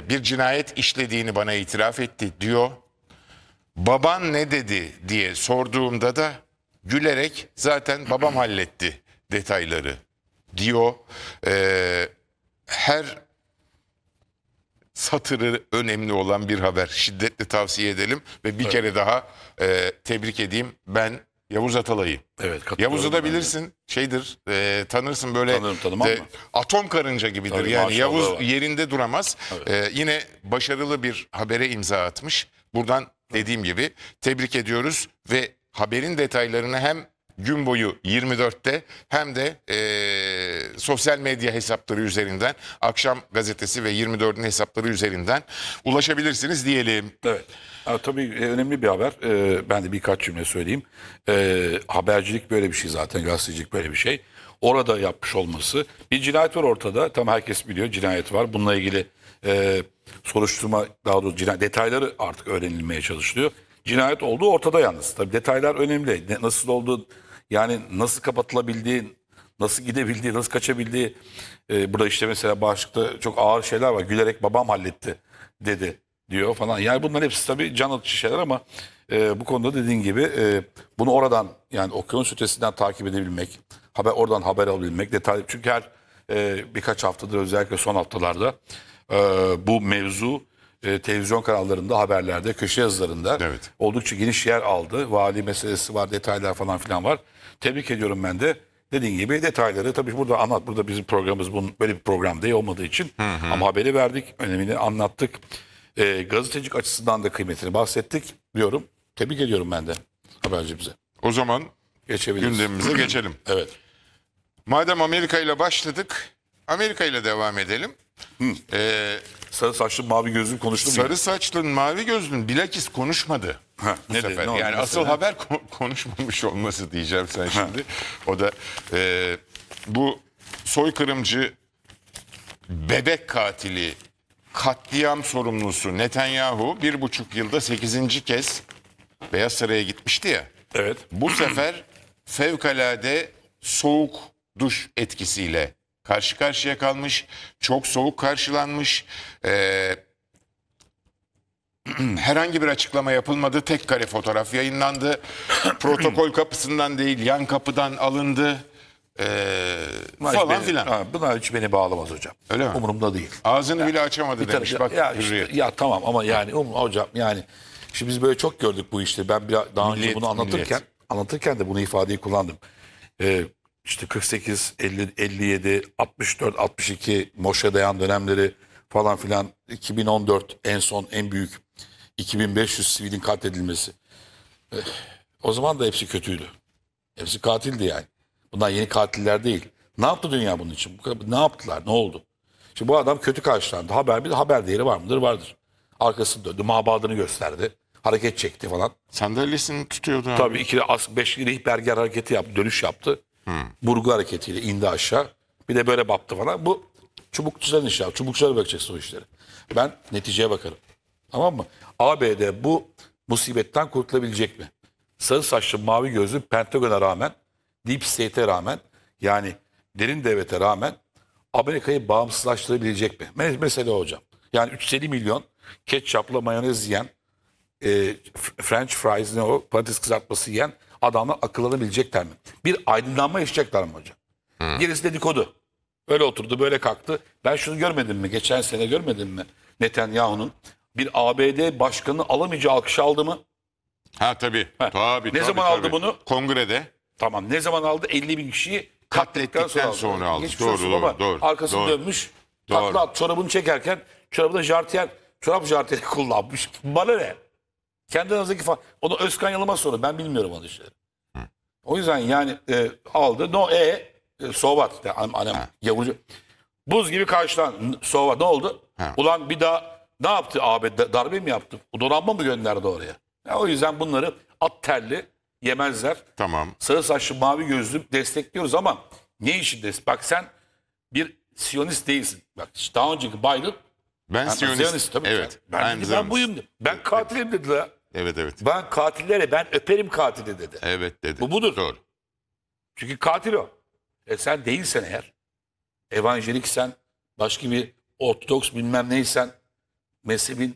bir cinayet işlediğini bana itiraf etti diyor. Baban ne dedi diye sorduğumda da gülerek zaten babam halletti detayları diyor. Her satırı önemli olan bir haber. Şiddetle tavsiye edelim ve bir kere daha tebrik edeyim. Ben Yavuz Atalay'ı. Evet, katılıyorum Yavuz'u da ben de. bilirsin. Şeydir, tanırsın böyle Tanımam mı? atom karınca gibidir. Tabii, yani maşallah Yavuz var. yerinde duramaz. Evet. Yine başarılı bir habere imza atmış. Buradan dediğim gibi tebrik ediyoruz ve haberin detaylarını hem gün boyu 24'te hem de sosyal medya hesapları üzerinden, Akşam Gazetesi ve 24'ün hesapları üzerinden ulaşabilirsiniz diyelim. Evet. Ha, tabii önemli bir haber. Ben de birkaç cümle söyleyeyim. Habercilik böyle bir şey zaten. Gazetecilik böyle bir şey. Orada yapmış olması. Bir cinayet var ortada. Tam herkes biliyor cinayet var. Bununla ilgili soruşturma, daha doğrusu detayları artık öğrenilmeye çalışılıyor. Cinayet olduğu ortada yalnız. Tabii detaylar önemli. Nasıl olduğu, yani nasıl kapatılabildiği, nasıl gidebildiği, nasıl kaçabildiği. Burada işte mesela başlıkta çok ağır şeyler var. Gülerek babam halletti dedi diyor falan. Yani bunların hepsi tabii can atıcı şeyler ama bu konuda dediğin gibi bunu oradan, yani okyanus ötesinden takip edebilmek, oradan haber alabilmek, detaylı. Çünkü her birkaç haftadır, özellikle son haftalarda bu mevzu televizyon kanallarında, haberlerde, köşe yazılarında Evet. oldukça geniş yer aldı. Vali meselesi var, detaylar falan filan var. Tebrik ediyorum ben de. Dediğin gibi detayları tabii burada anlat. Burada bizim programımız böyle bir program değil olmadığı için. Ama haberi verdik, önemini anlattık. Gazetecilik açısından da kıymetini bahsettik diyorum. Tebrik ediyorum ben de habercimize. O zaman Geçebiliriz. gündemimize geçelim. Evet. Madem Amerika ile başladık, Amerika ile devam edelim. Sarı saçlı mavi gözlü konuştu mu? Sarı saçlın, mavi gözlün bilakis konuşmadı Ha, bu ne dedi, sefer. ne oldu Yani mesela? asıl haber konuşmamış olması diyeceğim sen şimdi. O da bu soykırımcı bebek katili, katliam sorumlusu Netanyahu 1,5 yılda 8. kez Beyaz Saray'a gitmişti ya. Evet. Bu sefer fevkalade soğuk duş etkisiyle karşı karşıya kalmış. Çok soğuk karşılanmış. Herhangi bir açıklama yapılmadı. Tek kare fotoğraf yayınlandı. Protokol kapısından değil, yan kapıdan alındı. Falan filan. Bunlar hiç beni bağlamaz hocam. Öyle mi? Umurumda değil. Ağzını bile açamadı demiş. Ya, Bak ya, işte, Hürriyet. ya tamam ama yani hocam, yani şimdi biz böyle çok gördük bu işte. Ben daha önce Milliyet, bunu anlatırken de bunu ifadeyi kullandım. İşte 48, 50, 57, 64, 62 Moşe Dayan dönemleri falan filan, 2014 en son en büyük 2500 sivilin katledilmesi. O zaman da hepsi kötüydü. Hepsi katildi yani. Bunlar yeni katiller değil. Ne yaptı dünya bunun için? Ne yaptılar? Ne oldu? Şimdi bu adam kötü karşılandı. Bir de haber değeri var mıdır? Vardır. Arkasını döndü. Mabadını gösterdi. Hareket çekti falan. Sandalyesini tutuyordu abi. Tabii 5 rehberger hareketi yaptı. Dönüş yaptı. Burgu hareketiyle indi aşağı. Bir de böyle baktı falan. Bu çubukçuların işi. Çubukçulara bakacaksın o işleri. Ben neticeye bakarım. Tamam mı? ABD bu musibetten kurtulabilecek mi? Sarı saçlı mavi gözlü Pentagon'a rağmen, Deep State'e rağmen, yani derin devlete rağmen Amerika'yı bağımsızlaştırabilecek mi? Mesele o hocam. Yani 350 milyon ketçapla mayonez yiyen, French fries, ne o, patates kızartması yiyen adamlar akıllanabilecekler mi? Bir aydınlanma yaşayacaklar mı hocam? Gerisi dedikodu. Öyle oturdu, böyle kalktı. Ben şunu görmedim mi? Geçen sene görmedim mi? Netanyahu'nun bir ABD başkanı alamayacağı alkış aldı mı? Ha tabii. Tabii. Ne zaman aldı bunu? Kongrede. Tamam, ne zaman aldı? 50 bin kişiyi Katlettikten sonra aldı. Geçmiş Doğru, olsun doğru, ama doğru, arkasını doğru. dönmüş. Doğru. Takla at, çorabını çekerken çorabını çorap jartiyeri kullanmış. Bana ne? Kendi aranızdaki falan. Onu Özkan Yılmaz sonra, ben bilmiyorum onu işleri. O yüzden yani aldı. Sovat. Yavrucu. Buz gibi karşılan. Sovat ne oldu? Ulan bir daha ne yaptı abi? Darbe mi yaptı? Donanma mı gönderdi oraya? O yüzden bunları at terli yemezler. Tamam. Sarı saçlı mavi gözlü destekliyoruz ama ne için Bak sen bir Siyonist değilsin. Bak işte daha önceki Biden Ben Siyonist. tabii. Evet. Ben buyum. Ben katilim dedi la. Evet. Ben katillere ben öperim katili dedi. Evet dedi. Bu budur. Doğru. Çünkü katil o. Sen değilsen eğer, evanjeliksen, başka bir Ortodoks bilmem neysen, mezhebin